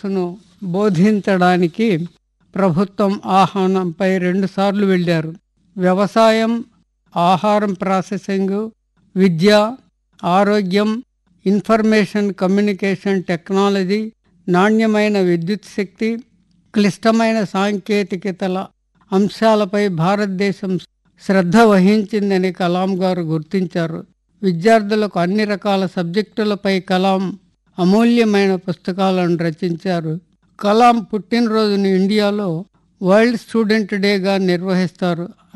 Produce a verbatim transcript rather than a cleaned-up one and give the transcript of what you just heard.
కోర్సును బోధించడానికి ప్రభుత్వం ఆహ్వానంపై రెండుసార్లు వెళ్ళారు. వ్యవసాయం, ఆహారం ప్రాసెసింగ్, విద్య, ఆరోగ్యం, ఇన్ఫర్మేషన్ కమ్యూనికేషన్ టెక్నాలజీ, నాణ్యమైన విద్యుత్ శక్తి, క్లిష్టమైన సాంకేతికతల అంశాలపై భారతదేశం శ్రద్ధ వహించిందని కలాం గారు గుర్తించారు. విద్యార్థులకు అన్ని రకాల సబ్జెక్టులపై కలాం అమూల్యమైన పుస్తకాలను రచించారు. కలాం పుట్టినరోజును ఇండియాలో వరల్డ్ స్టూడెంట్ డేగా నిర్వహిస్తారు.